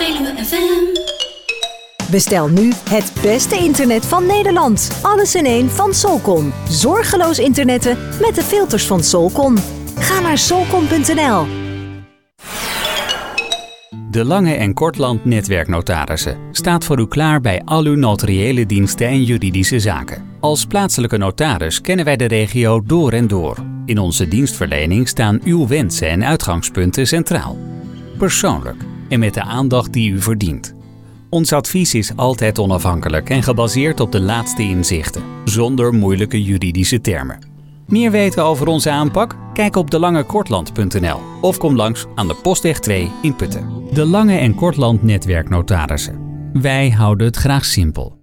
Veluwe FM. Bestel nu het beste internet van Nederland. Alles in één van Solcon. Zorgeloos internetten met de filters van Solcon. Ga naar solcon.nl. De Lange & Kortland Netwerknotarissen staat voor u klaar bij al uw notariële diensten en juridische zaken. Als plaatselijke notaris kennen wij de regio door en door. In onze dienstverlening staan uw wensen en uitgangspunten centraal. Persoonlijk en met de aandacht die u verdient. Ons advies is altijd onafhankelijk en gebaseerd op de laatste inzichten, zonder moeilijke juridische termen. Meer weten over onze aanpak? Kijk op delangekortland.nl of kom langs aan de Postweg 2 in Putten. De Lange & Kortland Netwerknotarissen. Wij houden het graag simpel.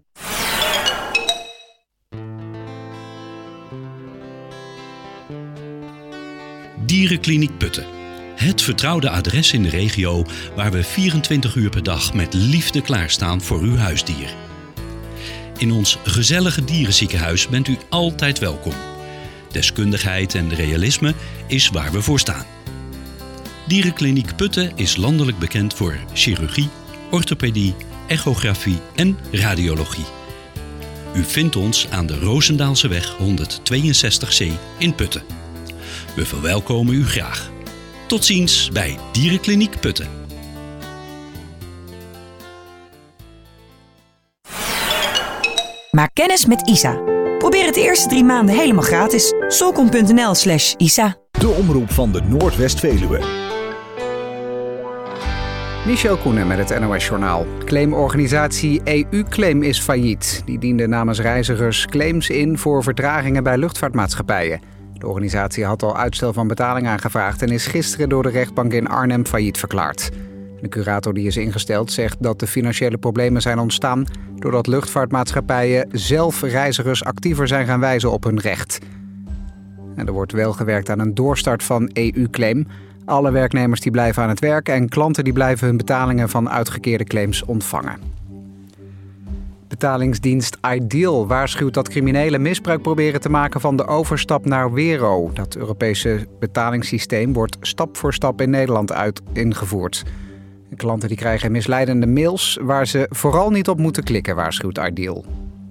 Dierenkliniek Putten. Het vertrouwde adres in de regio waar we 24 uur per dag met liefde klaarstaan voor uw huisdier. In ons gezellige dierenziekenhuis bent u altijd welkom. Deskundigheid en realisme is waar we voor staan. Dierenkliniek Putten is landelijk bekend voor chirurgie, orthopedie, echografie en radiologie. U vindt ons aan de Roosendaalseweg 162C in Putten. We verwelkomen u graag. Tot ziens bij Dierenkliniek Putten. Maak kennis met ISA. Probeer het de eerste 3 maanden helemaal gratis. Solcon.nl/ISA. De omroep van de Noordwest-Veluwe. Michel Koenen met het NOS-journaal. Claimorganisatie EU-Claim is failliet. Die diende namens reizigers claims in voor vertragingen bij luchtvaartmaatschappijen. De organisatie had al uitstel van betaling aangevraagd en is gisteren door de rechtbank in Arnhem failliet verklaard. De curator die is ingesteld zegt dat de financiële problemen zijn ontstaan doordat luchtvaartmaatschappijen zelf reizigers actiever zijn gaan wijzen op hun recht. En er wordt wel gewerkt aan een doorstart van EU-Claim. Alle werknemers die blijven aan het werk en klanten die blijven hun betalingen van uitgekeerde claims ontvangen. Betalingsdienst Ideal waarschuwt dat criminelen misbruik proberen te maken van de overstap naar Wero. Dat Europese betalingssysteem wordt stap voor stap in Nederland ingevoerd. De klanten die krijgen misleidende mails waar ze vooral niet op moeten klikken, waarschuwt Ideal.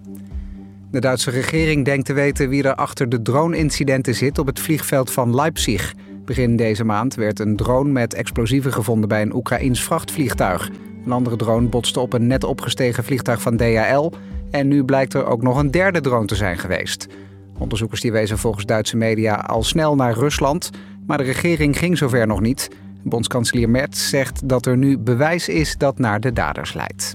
De Duitse regering denkt te weten wie er achter de drone-incidenten zit op het vliegveld van Leipzig. Begin deze maand werd een drone met explosieven gevonden bij een Oekraïens vrachtvliegtuig. Een andere drone botste op een net opgestegen vliegtuig van DHL. En nu blijkt er ook nog een derde drone te zijn geweest. Onderzoekers die wezen volgens Duitse media al snel naar Rusland. Maar de regering ging zover nog niet. Bondskanselier Merz zegt dat er nu bewijs is dat naar de daders leidt.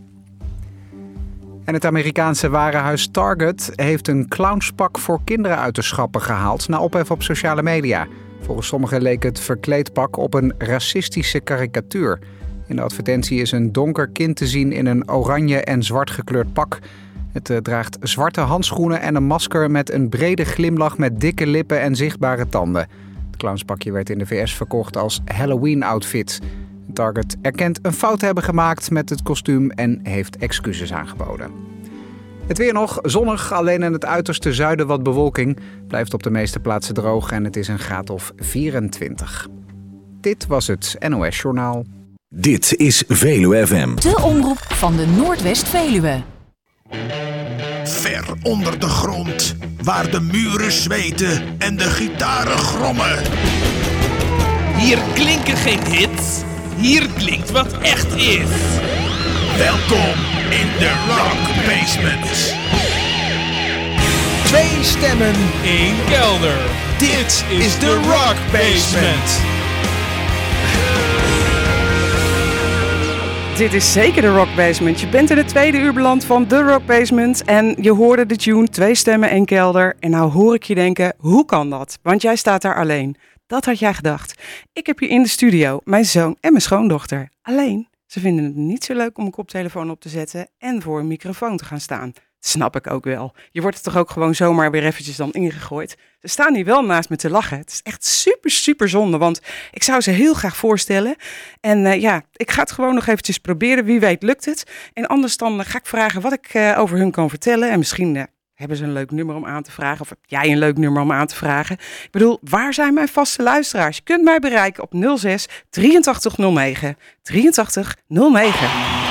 En het Amerikaanse warenhuis Target heeft een clownspak voor kinderen uit de schappen gehaald na ophef op sociale media. Volgens sommigen leek het verkleedpak op een racistische karikatuur. In de advertentie is een donker kind te zien in een oranje en zwart gekleurd pak. Het draagt zwarte handschoenen en een masker met een brede glimlach met dikke lippen en zichtbare tanden. Het clownspakje werd in de VS verkocht als Halloween-outfit. Target erkent een fout te hebben gemaakt met het kostuum en heeft excuses aangeboden. Het weer nog zonnig, alleen in het uiterste zuiden wat bewolking. Blijft op de meeste plaatsen droog en het is een graad of 24. Dit was het NOS Journaal. Dit is Veluwe FM. De omroep van de Noordwest-Veluwe. Ver onder de grond, waar de muren zweten en de gitaren grommen. Hier klinken geen hits, hier klinkt wat echt is. Welkom in de Rock Basement. 2 stemmen, 1 kelder. Dit is de Rock Basement. Dit is zeker de Rock Basement. Je bent in het tweede uur beland van de Rock Basement en je hoorde de tune 2 stemmen, 1 kelder. En nou hoor ik je denken, hoe kan dat? Want jij staat daar alleen. Dat had jij gedacht. Ik heb hier in de studio mijn zoon en mijn schoondochter. Alleen, ze vinden het niet zo leuk om een koptelefoon op te zetten en voor een microfoon te gaan staan. Dat snap ik ook wel. Je wordt er toch ook gewoon zomaar weer eventjes dan ingegooid. Ze staan hier wel naast me te lachen. Het is echt super zonde, want ik zou ze heel graag voorstellen. En ik ga het gewoon nog eventjes proberen. Wie weet lukt het. En anders dan ga ik vragen wat ik over hun kan vertellen. En misschien Hebben ze een leuk nummer om aan te vragen? Of heb jij een leuk nummer om aan te vragen? Ik bedoel, waar zijn mijn vaste luisteraars? Je kunt mij bereiken op 06 8309 8309.